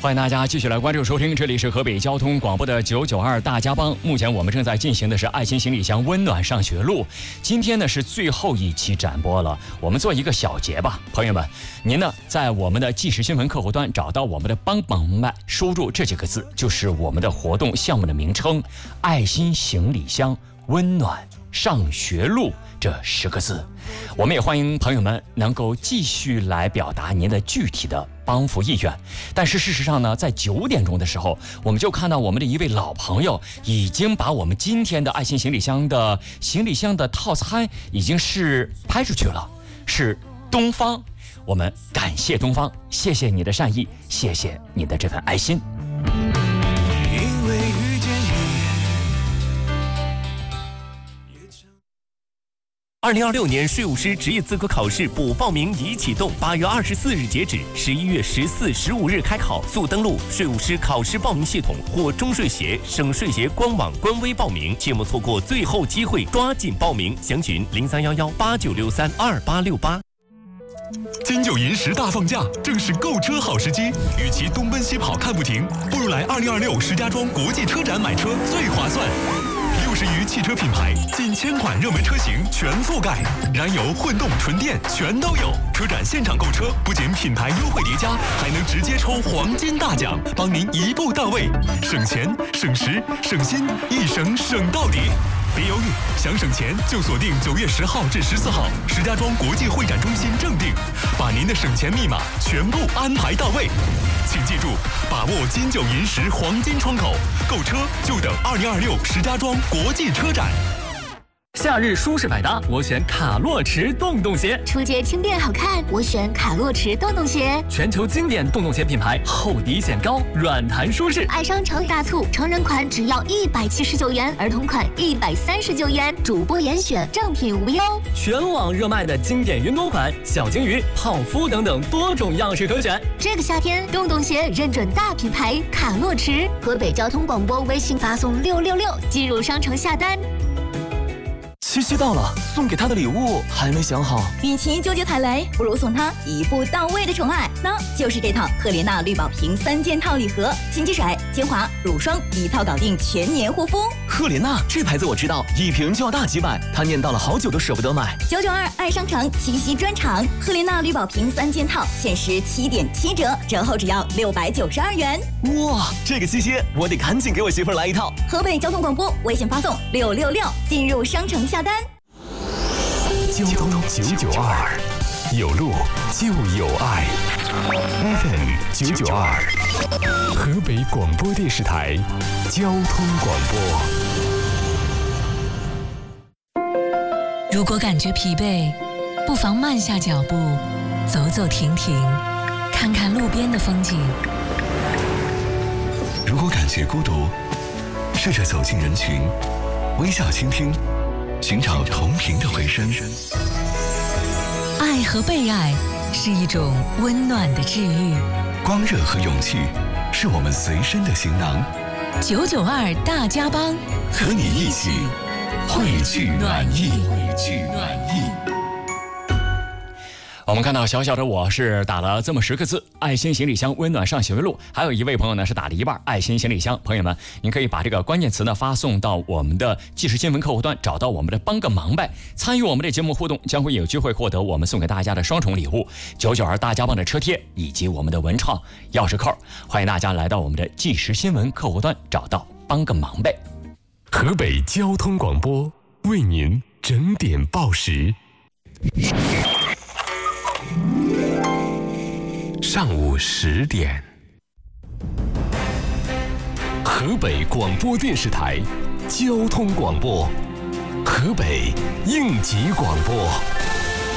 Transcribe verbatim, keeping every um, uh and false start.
欢迎大家继续来关注收听，这里是河北交通广播的九九二大家帮。目前我们正在进行的是爱心行李箱温暖上学路，今天呢是最后一期展播了，我们做一个小结吧。朋友们，您呢在我们的即时新闻客户端找到我们的帮帮麦，输入这几个字就是我们的活动项目的名称，爱心行李箱温暖上学路这十个字。我们也欢迎朋友们能够继续来表达您的具体的帮扶意愿。但是事实上呢，在九点钟的时候，我们就看到我们的一位老朋友已经把我们今天的爱心行李箱的行李箱的套餐已经是拍出去了，是东方。我们感谢东方，谢谢你的善意，谢谢你的这份爱心。 二零二六年税务师职业资格考试补报名已启动，八月二十四日截止，十一月十四、十五日开考。速登录税务师考试报名系统或中税协、省税协官网官微报名，切莫错过最后机会，抓紧报名。详询零三幺幺八九六三二八六八。 金九银十大放价，正是购车好时机。与其东奔西跑看不停，不如来二零二六石家庄国际车展买车最划算。六十余汽车品牌，近千款热门车型全覆盖，燃油、混动、纯电全都有。车展现场购车，不仅品牌优惠叠加，还能直接抽黄金大奖，帮您一步到位，省钱、省时、省心，一省省到底。别犹豫，想省钱就锁定九月十号至十四号石家庄国际会展中心正定，把您的省钱密码全部安排到位。请记住，把握金九银十黄金窗口，购车就等二零二六石家庄国际车展。 夏日舒适百搭，我选卡洛驰洞洞鞋； 初阶轻便好看，我选卡洛驰洞洞鞋。 全球经典洞洞鞋品牌，厚底显高，软弹舒适。 爱商城大促，成人款只要一百七十九元，儿童款一百三十九元，主播严选，正品无忧。 全网热卖的经典云朵款、小金鱼、泡芙等等多种样式可选。 这个夏天，洞洞鞋认准大品牌卡洛驰。河北交通广播微信发送六六六进入商城下单。 七夕到了，送给他的礼物还没想好。 与其纠结踩雷，不如送他一步到位的宠爱，那就是这套赫莲娜绿宝瓶三件套礼盒，金鸡水、精华、乳霜一套搞定全年护肤。 赫莲娜这牌子我知道，一瓶就要大几百，他念叨了好久都舍不得买。 九九二爱商城七夕专场，赫莲娜绿宝瓶三件套限时七点七折，折后只要六百九十二元。 哇，这个七夕我得赶紧给我媳妇儿来一套。 河北交通广播微信发送六六六进入商城下单。 交通九九二，有路就有爱。F M 九九二，河北广播电视台交通广播。 如果感觉疲惫，不妨慢下脚步，走走停停，看看路边的风景。 如果感觉孤独，试着走进人群，微笑倾听，寻找同频的回声。 爱和被爱是一种温暖的治愈， 光热和勇气是我们随身的行囊。 九九二大家帮， 和你一起汇聚暖意，汇聚暖意。 我们看到小小的我是打了这么十个字，爱心行李箱温暖上学路。还有一位朋友呢是打了一半，爱心行李箱。朋友们，您可以把这个关键词呢发送到我们的即时新闻客户端，找到我们的帮个忙呗，参与我们的节目互动，将会有机会获得我们送给大家的双重礼物九九二大家帮的车贴以及我们的文创钥匙扣。欢迎大家来到我们的即时新闻客户端，找到帮个忙呗。 河北交通广播为您整点报时。上午十点，河北广播电视台交通广播，河北应急广播。